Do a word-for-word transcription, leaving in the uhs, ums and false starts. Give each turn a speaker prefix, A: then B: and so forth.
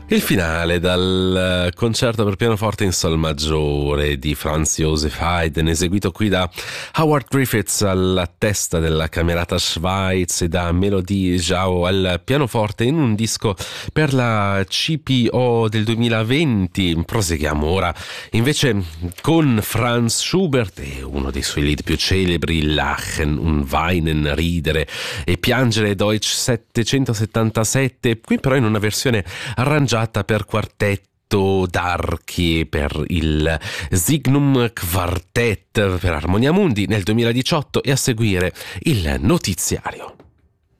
A: Il finale dal concerto per pianoforte in sol maggiore di Franz Joseph Haydn, eseguito qui da Howard Griffiths alla testa della Camerata Schweitz e da Melodie Jau al pianoforte in un disco per la C P O del duemilaventi. Proseguiamo ora invece con Franz Schubert e uno dei suoi lead più celebri, Lachen und Weinen, ridere e piangere, Deutsch settecentosettantasette, qui però in una versione arrangiata per quartetto d'archi per il Signum Quartet per Armonia Mundi nel duemiladiciotto, e a seguire il notiziario.